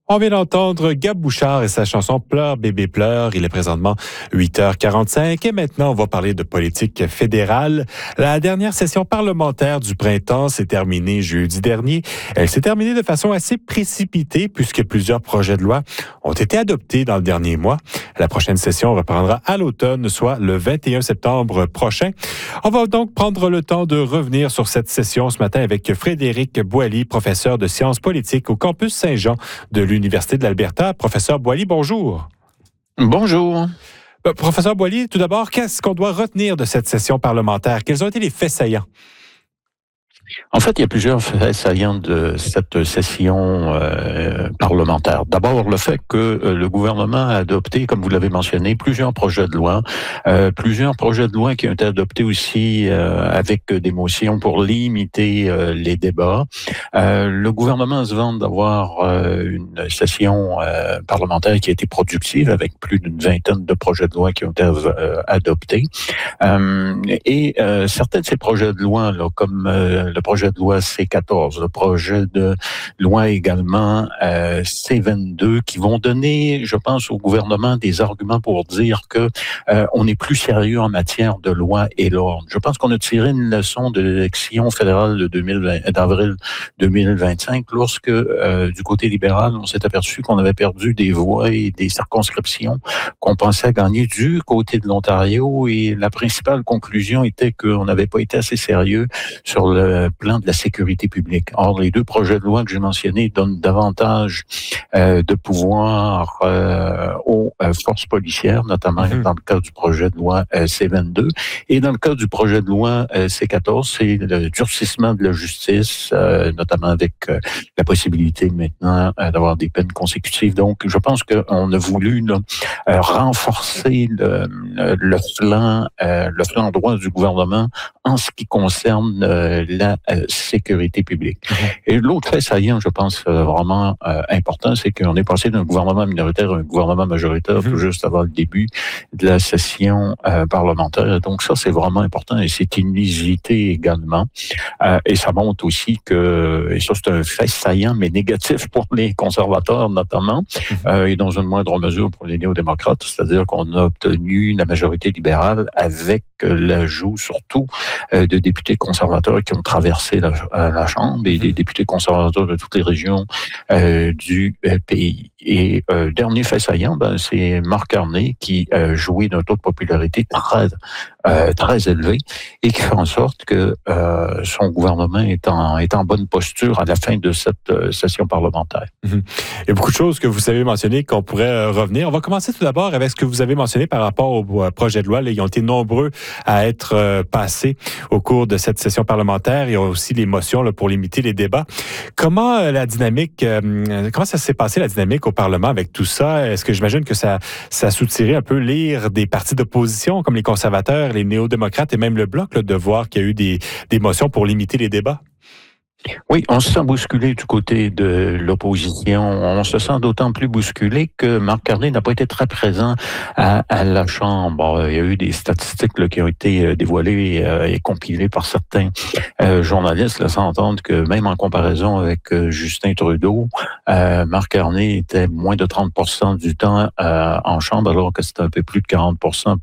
On vient d'entendre Gab Bouchard et sa chanson Pleure bébé pleure. Il est présentement 8h45 et maintenant on va parler de politique fédérale. La dernière session parlementaire du printemps s'est terminée jeudi dernier. Elle s'est terminée de façon assez précipitée puisque plusieurs projets de loi ont été adoptés dans le dernier mois. La prochaine session reprendra à l'automne, soit le 21 septembre prochain. On va donc prendre le temps de revenir sur cette session ce matin avec Frédéric Boily, professeur de sciences politiques au campus Saint-Jean de l'Université de l'Alberta. Professeur Boily, bonjour. Bonjour. Professeur Boily, tout d'abord, qu'est-ce qu'on doit retenir de cette session parlementaire? Quels ont été les faits saillants? En fait, il y a plusieurs faits saillants de cette session parlementaire. D'abord, le fait que le gouvernement a adopté, comme vous l'avez mentionné, plusieurs projets de loi qui ont été adoptés aussi avec des motions pour limiter les débats. Le gouvernement se vante d'avoir une session parlementaire qui a été productive avec plus d'une vingtaine de projets de loi qui ont été adoptés. Et certains de ces projets de loi, là, comme le projet de loi C14, le projet de loi également C22, qui vont donner, je pense, au gouvernement des arguments pour dire que on est plus sérieux en matière de loi et l'ordre. Je pense qu'on a tiré une leçon de l'élection fédérale d'avril 2025, lorsque du côté libéral, on s'est aperçu qu'on avait perdu des voix et des circonscriptions qu'on pensait gagner du côté de l'Ontario, et la principale conclusion était qu'on n'avait pas été assez sérieux sur le plan de la sécurité publique. Or, les deux projets de loi que j'ai mentionnés donnent davantage de pouvoir aux forces policières, notamment dans le cas du projet de loi C22. Et dans le cas du projet de loi C14, c'est le durcissement de la justice, notamment avec la possibilité maintenant d'avoir des peines consécutives. Donc, je pense qu'on a voulu renforcer le flanc droit du gouvernement en ce qui concerne la sécurité publique. Et l'autre fait saillant, je pense, vraiment important, c'est qu'on est passé d'un gouvernement minoritaire à un gouvernement majoritaire tout juste avant le début de la session parlementaire. Donc ça, c'est vraiment important et c'est une lisibilité également. Et ça montre aussi que, et ça c'est un fait saillant, mais négatif pour les conservateurs notamment, et dans une moindre mesure pour les néo-démocrates, c'est-à-dire qu'on a obtenu la majorité libérale avec l'ajout surtout de députés conservateurs qui ont traversé la Chambre et des députés conservateurs de toutes les régions du pays. Et dernier fait saillant, c'est Marc Carney qui jouit d'un taux de popularité très élevé et qui fait en sorte que son gouvernement est en bonne posture à la fin de cette session parlementaire. Il y a beaucoup de choses que vous avez mentionnées qu'on pourrait revenir. On va commencer tout d'abord avec ce que vous avez mentionné par rapport au projet de loi. Là, ils ont été nombreux à être passés au cours de cette session parlementaire. Il y a aussi les motions là, pour limiter les débats. Comment ça s'est passé la dynamique au Parlement avec tout ça? Est-ce que j'imagine que ça a soutenu un peu l'ire des partis d'opposition comme les conservateurs, les néo-démocrates et même le Bloc là, de voir qu'il y a eu des motions pour limiter les débats? Oui, on se sent bousculé du côté de l'opposition. On se sent d'autant plus bousculé que Marc Carney n'a pas été très présent à la Chambre. Il y a eu des statistiques là, qui ont été dévoilées et compilées par certains journalistes, laissant entendre que même en comparaison avec Justin Trudeau, Marc Carney était moins de 30% du temps en Chambre, alors que c'était un peu plus de 40%